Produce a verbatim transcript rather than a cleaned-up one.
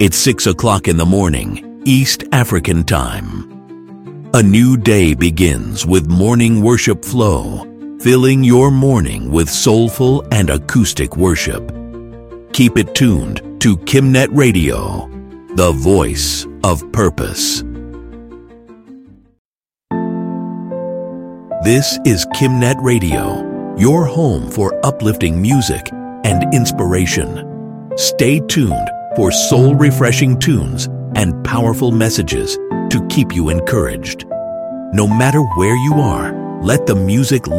It's six o'clock in the morning, East African time. A new day begins with morning worship flow, filling your morning with soulful and acoustic worship. Keep it tuned to KimNet Radio, the voice of purpose. This is KimNet Radio, your home for uplifting music and inspiration. Stay tuned for soul-refreshing tunes and powerful messages to keep you encouraged. No matter where you are, let the music